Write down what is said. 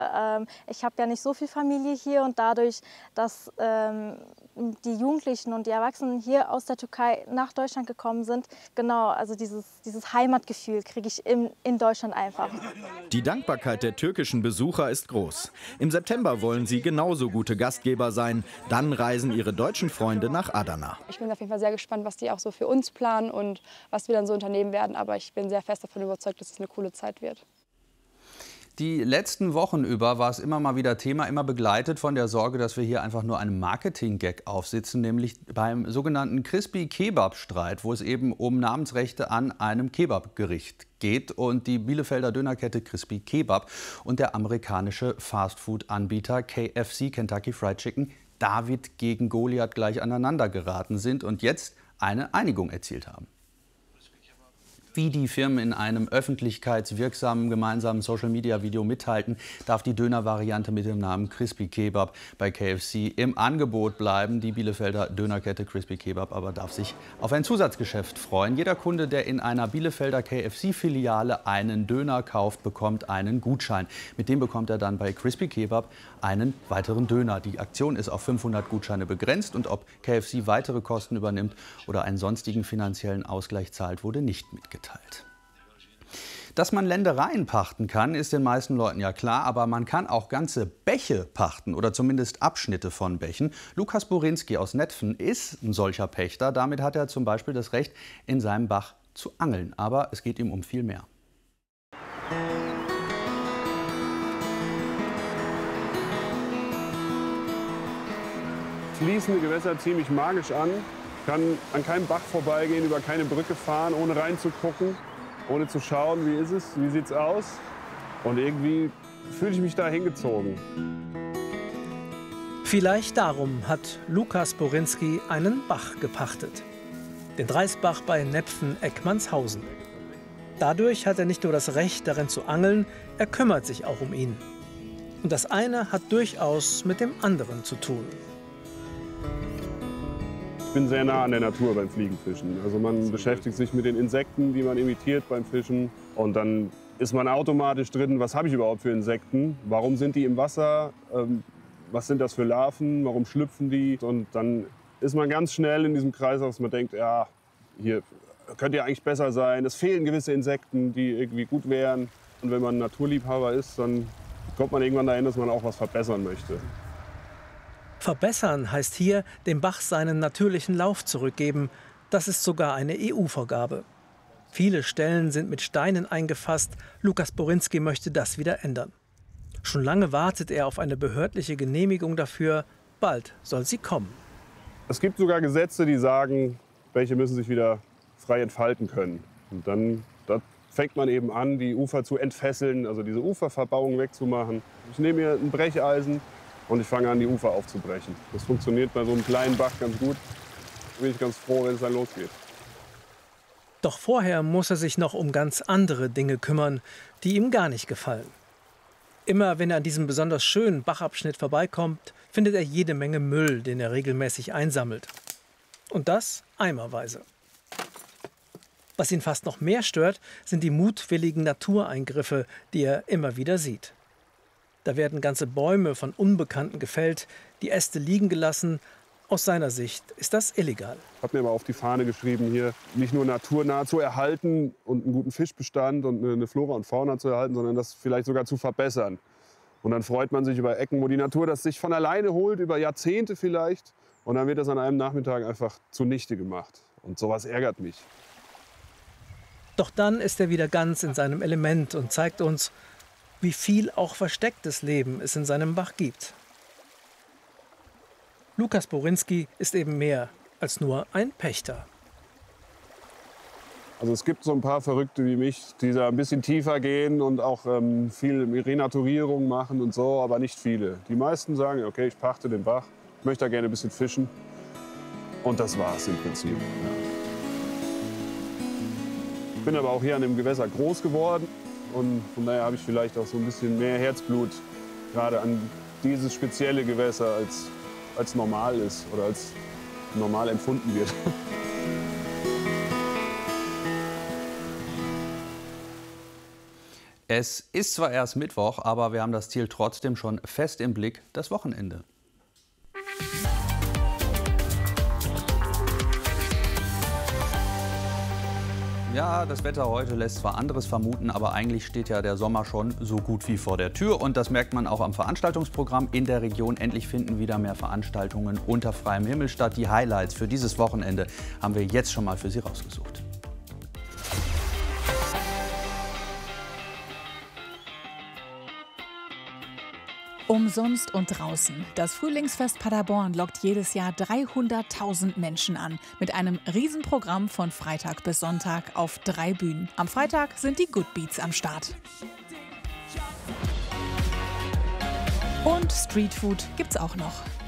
Ich habe ja nicht so viel Familie hier und dadurch, dass die Jugendlichen und die Erwachsenen hier aus der Türkei nach Deutschland gekommen sind, genau, also dieses Heimatgefühl kriege ich in Deutschland einfach. Die Dankbarkeit der türkischen Besucher ist groß. Im September wollen sie genauso gute Gastgeber sein. Dann reisen ihre deutschen Freunde nach Adana. Ich bin auf jeden Fall sehr gespannt, was die auch so für uns planen und was wir dann so unternehmen werden. Aber ich bin sehr fest davon überzeugt, dass es eine coole Zeit wird. Die letzten Wochen über war es immer mal wieder Thema, immer begleitet von der Sorge, dass wir hier einfach nur einen Marketing-Gag aufsitzen, nämlich beim sogenannten Crispy-Kebab-Streit, wo es eben um Namensrechte an einem Kebabgericht geht und die Bielefelder Dönerkette Crispy Kebab und der amerikanische Fastfood-Anbieter KFC, Kentucky Fried Chicken, David gegen Goliath gleich aneinander geraten sind und jetzt eine Einigung erzielt haben. Wie die Firmen in einem öffentlichkeitswirksamen gemeinsamen Social-Media-Video mithalten, darf die Döner-Variante mit dem Namen Crispy Kebab bei KFC im Angebot bleiben. Die Bielefelder Dönerkette Crispy Kebab aber darf sich auf ein Zusatzgeschäft freuen. Jeder Kunde, der in einer Bielefelder KFC-Filiale einen Döner kauft, bekommt einen Gutschein. Mit dem bekommt er dann bei Crispy Kebab einen weiteren Döner. Die Aktion ist auf 500 Gutscheine begrenzt und ob KFC weitere Kosten übernimmt oder einen sonstigen finanziellen Ausgleich zahlt, wurde nicht mitgeteilt. Dass man Ländereien pachten kann, ist den meisten Leuten ja klar, aber man kann auch ganze Bäche pachten oder zumindest Abschnitte von Bächen. Lukas Borinski aus Netphen ist ein solcher Pächter. Damit hat er zum Beispiel das Recht, in seinem Bach zu angeln. Aber es geht ihm um viel mehr. Fließende Gewässer ziemlich magisch an. Kann an keinem Bach vorbeigehen, über keine Brücke fahren, ohne reinzugucken, ohne zu schauen, wie ist es, wie sieht's aus. Und irgendwie fühle ich mich da hingezogen. Vielleicht darum hat Lukas Borinski einen Bach gepachtet. Den Dreisbach bei Nepfen-Eckmannshausen. Dadurch hat er nicht nur das Recht, darin zu angeln, er kümmert sich auch um ihn. Und das eine hat durchaus mit dem anderen zu tun. Ich bin sehr nah an der Natur beim Fliegenfischen. Also man beschäftigt sich mit den Insekten, die man imitiert beim Fischen. Und dann ist man automatisch drin, was habe ich überhaupt für Insekten? Warum sind die im Wasser? Was sind das für Larven? Warum schlüpfen die? Und dann ist man ganz schnell in diesem Kreislauf, dass man denkt, ja, hier könnte ja eigentlich besser sein. Es fehlen gewisse Insekten, die irgendwie gut wären. Und wenn man Naturliebhaber ist, dann kommt man irgendwann dahin, dass man auch was verbessern möchte. Verbessern heißt hier, dem Bach seinen natürlichen Lauf zurückgeben. Das ist sogar eine EU-Vorgabe. Viele Stellen sind mit Steinen eingefasst. Lukas Borinski möchte das wieder ändern. Schon lange wartet er auf eine behördliche Genehmigung dafür. Bald soll sie kommen. Es gibt sogar Gesetze, die sagen, welche müssen sich wieder frei entfalten können. Und dann fängt man eben an, die Ufer zu entfesseln, also diese Uferverbauung wegzumachen. Ich nehme mir ein Brecheisen und ich fange an, die Ufer aufzubrechen. Das funktioniert bei so einem kleinen Bach ganz gut. Da bin ich ganz froh, wenn es dann losgeht. Doch vorher muss er sich noch um ganz andere Dinge kümmern, die ihm gar nicht gefallen. Immer wenn er an diesem besonders schönen Bachabschnitt vorbeikommt, findet er jede Menge Müll, den er regelmäßig einsammelt. Und das eimerweise. Was ihn fast noch mehr stört, sind die mutwilligen Natureingriffe, die er immer wieder sieht. Da werden ganze Bäume von Unbekannten gefällt, die Äste liegen gelassen. Aus seiner Sicht ist das illegal. Ich habe mir aber auf die Fahne geschrieben, hier nicht nur naturnah zu erhalten und einen guten Fischbestand und eine Flora und Fauna zu erhalten, sondern das vielleicht sogar zu verbessern. Und dann freut man sich über Ecken, wo die Natur das sich von alleine holt, über Jahrzehnte vielleicht. Und dann wird das an einem Nachmittag einfach zunichte gemacht. Und sowas ärgert mich. Doch dann ist er wieder ganz in seinem Element und zeigt uns, wie viel auch verstecktes Leben es in seinem Bach gibt. Lukas Borinski ist eben mehr als nur ein Pächter. Also es gibt so ein paar Verrückte wie mich, die da ein bisschen tiefer gehen und auch viel Renaturierung machen und so, aber nicht viele. Die meisten sagen, okay, ich pachte den Bach, ich möchte da gerne ein bisschen fischen. Und das war's im Prinzip. Ja. Ich bin aber auch hier an dem Gewässer groß geworden. Und von daher habe ich vielleicht auch so ein bisschen mehr Herzblut gerade an dieses spezielle Gewässer, als normal ist oder als normal empfunden wird. Es ist zwar erst Mittwoch, aber wir haben das Ziel trotzdem schon fest im Blick, das Wochenende. Ja, das Wetter heute lässt zwar anderes vermuten, aber eigentlich steht ja der Sommer schon so gut wie vor der Tür. Und das merkt man auch am Veranstaltungsprogramm in der Region. Endlich finden wieder mehr Veranstaltungen unter freiem Himmel statt. Die Highlights für dieses Wochenende haben wir jetzt schon mal für Sie rausgesucht. Umsonst und draußen. Das Frühlingsfest Paderborn lockt jedes Jahr 300.000 Menschen an. Mit einem Riesenprogramm von Freitag bis Sonntag auf 3 Bühnen. Am Freitag sind die Good Beats am Start. Und Streetfood gibt's auch noch.